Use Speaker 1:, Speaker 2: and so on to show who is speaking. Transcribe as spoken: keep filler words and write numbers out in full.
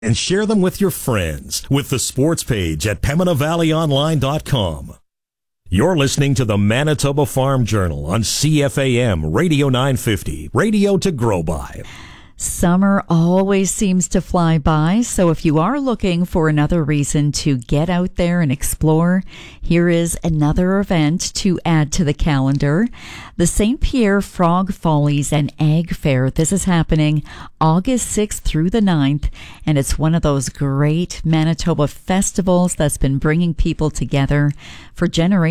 Speaker 1: and share them with your friends with the sports page at Pembina Valley Online dot com. You're listening to the Manitoba Farm Journal on C F A M Radio nine fifty, radio to grow by.
Speaker 2: Summer always seems to fly by, so if you are looking for another reason to get out there and explore, here is another event to add to the calendar. The Saint Pierre Frog Follies and Ag Fair. This is happening August sixth through the ninth, and it's one of those great Manitoba festivals that's been bringing people together for generations.